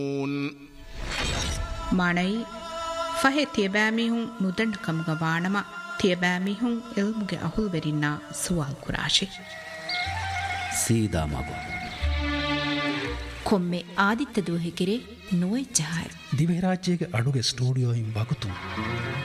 ಮಾಣೈ ಫಹೆ ತಿಯಬಾಮಿಹುಂ ನುದಂಡ್ ಕಮುಗ ವಾಣಮ ತಿಯಬಾಮಿಹುಂ ಇಲ್ಮುಗೆ ಅಹುಲ್ವೆರಿನ್ನ ಸುವಾಲ್ ಕುರಾಶಿ ಸೀದಾ ಮಗು ಕೊಮ್ಮೆ ಆದಿತ್ಯ ದೂಹಿಕಿರೆ ನುವೆ ಜಹಾರ್ ದಿವೆ ರಾಜ್ಯಗೆ ಅಡುಗೆ ಸ್ಟುಡಿಯೋ ಇಂ ಬಗುತು